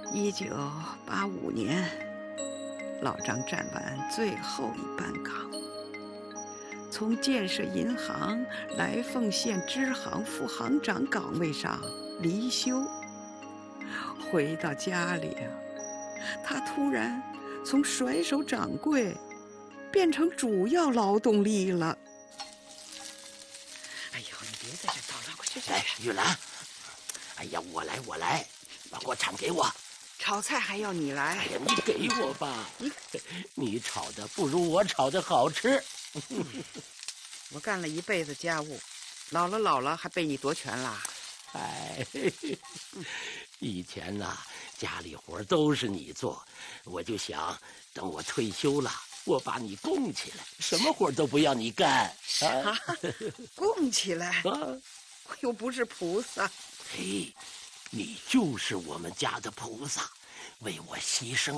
1985年，老张站完最后一班岗，从建设银行来凤县支行副行长岗位上离休。回到家里啊，他突然从甩手掌柜变成主要劳动力了。哎呦，你别在这捣乱，快去！ 哎，玉兰，哎呀，我来，把锅铲给我。 炒菜还要你来？ 哎呀，你给我吧，你炒的不如我炒的好吃。 我干了一辈子家务，老了还被你夺权啦？ 哎，以前呐，家里活都是你做，我就想等我退休了，我把你供起来，什么活都不要你干。 啥？供起来？ 啊， 我又不是菩萨。 嘿，你就是我们家的菩萨，为我牺牲